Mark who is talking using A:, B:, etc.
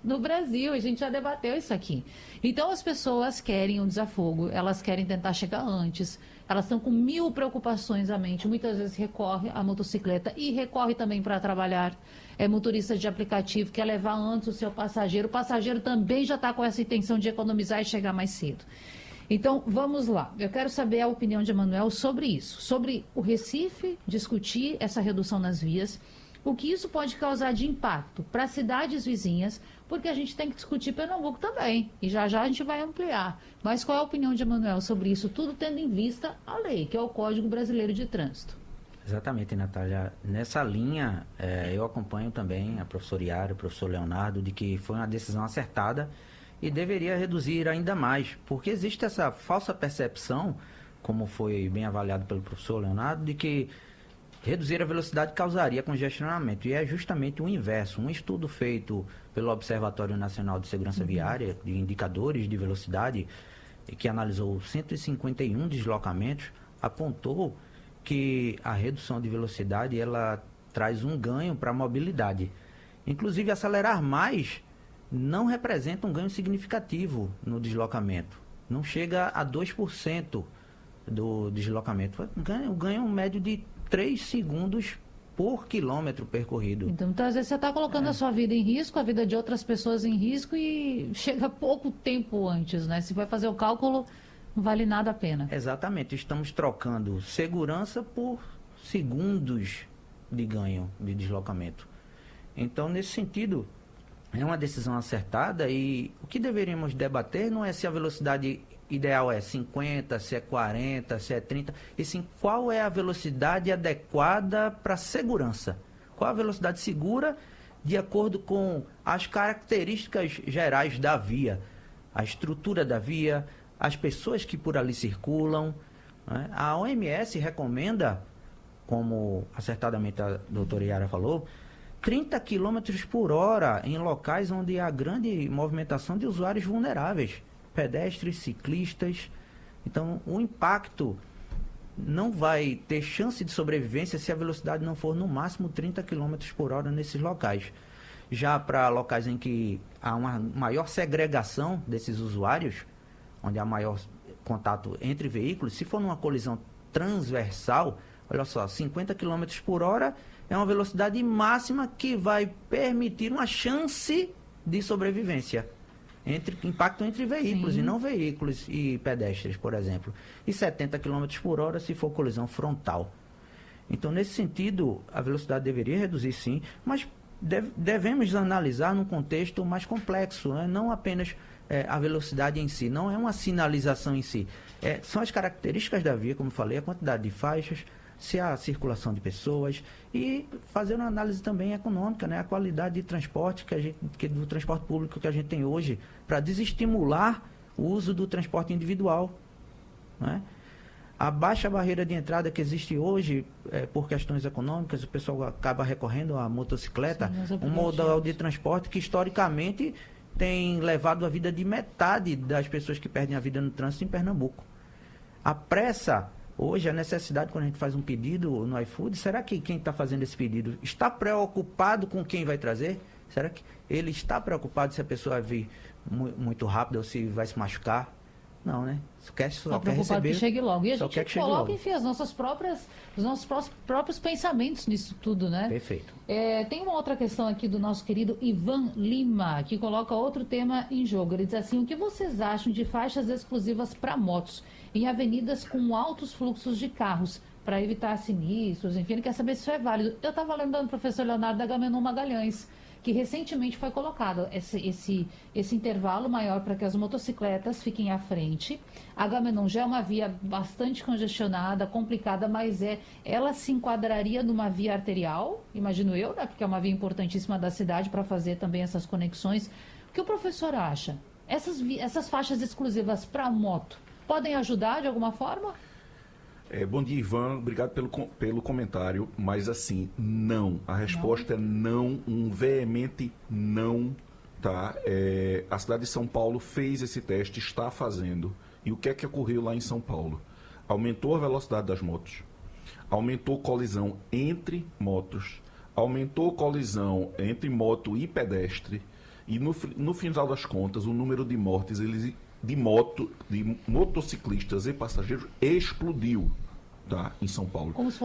A: no Brasil. A gente já debateu isso aqui. Então, as pessoas querem um desafogo, elas querem tentar chegar antes, elas estão com 1000 preocupações à mente. Muitas vezes recorre à motocicleta e recorre também para trabalhar. É motorista de aplicativo, quer levar antes o seu passageiro. O passageiro também já está com essa intenção de economizar e chegar mais cedo. Então, vamos lá. Eu quero saber a opinião de Emanuel sobre isso, sobre o Recife discutir essa redução nas vias, o que isso pode causar de impacto para as cidades vizinhas, porque a gente tem que discutir Pernambuco também, e já já a gente vai ampliar. Mas qual é a opinião de Emanuel sobre isso, tudo tendo em vista a lei, que é o Código Brasileiro de Trânsito?
B: Exatamente, Natália. Nessa linha, eu acompanho também a professora Yara, o professor Leonardo, de que foi uma decisão acertada e deveria reduzir ainda mais, porque existe essa falsa percepção, como foi bem avaliado pelo professor Leonardo, de que reduzir a velocidade causaria congestionamento, e é justamente o inverso. Um estudo feito pelo Observatório Nacional de Segurança Viária, de indicadores de velocidade, que analisou 151 deslocamentos, apontou que a redução de velocidade ela traz um ganho para a mobilidade. Inclusive, acelerar mais não representa um ganho significativo no deslocamento. Não chega a 2% do deslocamento. Um ganho médio de 3 segundos por quilômetro percorrido.
A: Então, muitas vezes você está colocando a sua vida em risco, a vida de outras pessoas em risco e chega pouco tempo antes, né? Se vai fazer o cálculo, não vale nada a pena.
B: Exatamente. Estamos trocando segurança por segundos de ganho de deslocamento. Então, nesse sentido, é uma decisão acertada, e o que deveríamos debater não é se a velocidade ideal é 50, se é 40, se é 30, e sim qual é a velocidade adequada para segurança. Qual a velocidade segura de acordo com as características gerais da via, a estrutura da via, as pessoas que por ali circulam, né? A OMS recomenda, como acertadamente a doutora Yara falou, 30 km por hora em locais onde há grande movimentação de usuários vulneráveis, pedestres, ciclistas. Então, o impacto não vai ter chance de sobrevivência se a velocidade não for no máximo 30 km por hora nesses locais. Já para locais em que há uma maior segregação desses usuários, onde há maior contato entre veículos, se for numa colisão transversal, olha só, 50 km por hora é uma velocidade máxima que vai permitir uma chance de sobrevivência. Impacto entre veículos, sim, e não veículos e pedestres, por exemplo. E 70 km por hora se for colisão frontal. Então, nesse sentido, a velocidade deveria reduzir, sim, mas devemos analisar num contexto mais complexo, né? Não apenas a velocidade em si, não é uma sinalização em si. São as características da via, como falei, a quantidade de faixas, se há circulação de pessoas, e fazer uma análise também econômica, né? A qualidade de transporte do transporte público que a gente tem hoje, para desestimular o uso do transporte individual, né? A baixa barreira de entrada que existe hoje, por questões econômicas, o pessoal acaba recorrendo à motocicleta, sim, um modal de transporte que historicamente tem levado a vida de metade das pessoas que perdem a vida no trânsito em Pernambuco. A pressa, hoje, a necessidade, quando a gente faz um pedido no iFood, será que quem está fazendo esse pedido está preocupado com quem vai trazer? Será que ele está preocupado se a pessoa vai vir muito rápido ou se vai se machucar? Não, né? Só quer
A: preocupado
B: receber,
A: que chegue logo. E a gente coloca,
B: enfim,
A: os nossos próprios pensamentos nisso tudo, né?
B: Perfeito.
A: Tem uma outra questão aqui do nosso querido Ivan Lima, que coloca outro tema em jogo. Ele diz assim: o que vocês acham de faixas exclusivas para motos em avenidas com altos fluxos de carros, para evitar sinistros? Enfim, ele quer saber se isso é válido. Eu estava lembrando do professor Leonardo da Agamenon Magalhães, que recentemente foi colocado esse intervalo maior para que as motocicletas fiquem à frente. A Agamenon já é uma via bastante congestionada, complicada, mas ela se enquadraria numa via arterial, imagino eu, né? Porque é uma via importantíssima da cidade para fazer também essas conexões. O que o professor acha? Essas faixas exclusivas para moto podem ajudar de alguma forma?
C: Bom dia, Ivan. Obrigado pelo comentário. Mas, assim, não. A resposta é não, um veemente não, tá? A cidade de São Paulo fez esse teste, está fazendo. E o que é que ocorreu lá em São Paulo? Aumentou a velocidade das motos, aumentou colisão entre motos, aumentou colisão entre moto e pedestre, E no final das contas, o número de mortes de motociclistas e passageiros explodiu, tá, em São Paulo.
A: Como se